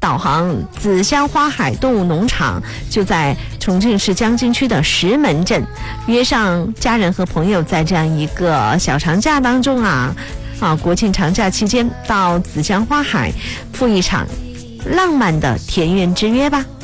导航紫香花海动物农场，就在重庆市江津区的石门镇，约上家人和朋友，在这样一个小长假当中国庆长假期间到紫香花海赴一场浪漫的田园之约吧。